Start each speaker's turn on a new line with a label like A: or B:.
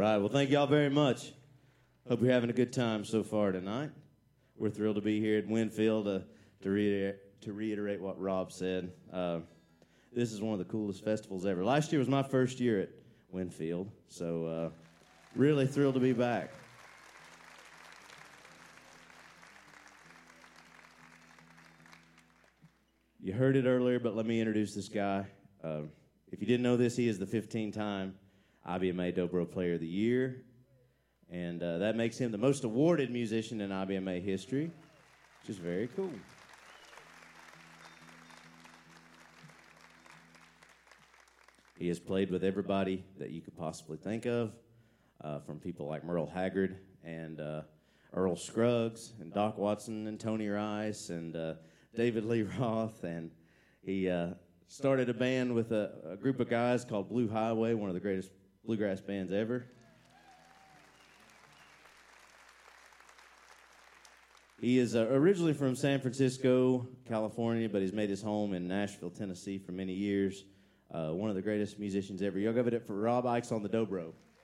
A: right. Well, thank y'all very much. Hope you're having a good time so far tonight. We're thrilled to be here at Winfield to reiterate what Rob said. This is one of the coolest festivals ever. Last year was my first year at Winfield, so really thrilled to be back. You heard it earlier, but let me introduce this guy. If you didn't know this, he is the 15-time IBMA Dobro Player of the Year, and that makes him the most awarded musician in IBMA history, which is very cool. He has played with everybody that you could possibly think of, from people like Merle Haggard and Earl Scruggs and Doc Watson and Tony Rice and David Lee Roth, and he started a band with a group of guys called Blue Highway, one of the greatest bluegrass bands ever. He is originally from San Francisco, California, but he's made his home in Nashville, Tennessee for many years. One of the greatest musicians ever. Y'all give it up for Rob Ickes on the dobro.